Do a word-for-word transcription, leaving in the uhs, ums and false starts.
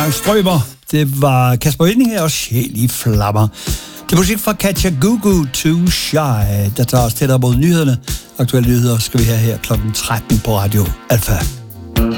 Frank Strøber. Det var Kasper Winding her og Sjæl i flammer. Det er musik fra Katja Gugu, Too Shy. Der tager os tættere mod nyhederne. Aktuelle nyheder skal vi have her klokken tretten på Radio Alfa.